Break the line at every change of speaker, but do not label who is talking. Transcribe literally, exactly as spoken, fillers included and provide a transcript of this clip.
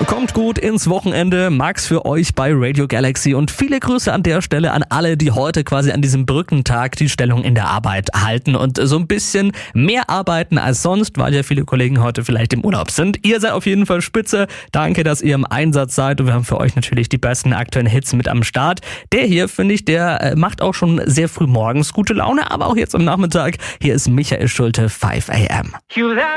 Kommt gut ins Wochenende. Max für euch bei Radio Galaxy und viele Grüße an der Stelle an alle, die heute quasi an diesem Brückentag die Stellung in der Arbeit halten und so ein bisschen mehr arbeiten als sonst, weil ja viele Kollegen heute vielleicht im Urlaub sind. Ihr seid auf jeden Fall spitze. Danke, dass ihr im Einsatz seid und wir haben für euch natürlich die besten aktuellen Hits mit am Start. Der hier, finde ich, der macht auch schon sehr früh morgens gute Laune, aber auch jetzt am Nachmittag. Hier ist Michael Schulte, five a m.